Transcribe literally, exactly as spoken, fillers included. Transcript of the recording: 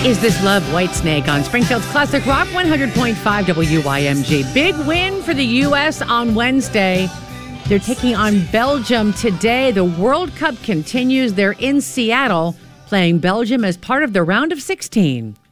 Is This Love? Whitesnake on Springfield's Classic Rock one hundred point five W Y M G. Big win for the U S on Wednesday. They're taking on Belgium today. The World Cup continues. They're in Seattle playing Belgium as part of the round of sixteen.